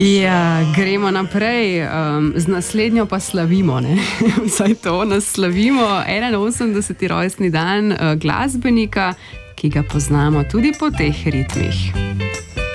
Ja, gremo naprej, z naslednjo pa slavimo, ne? Vsaj to, nas slavimo 81. rojstni dan glasbenika, ki ga poznamo tudi po teh ritmih.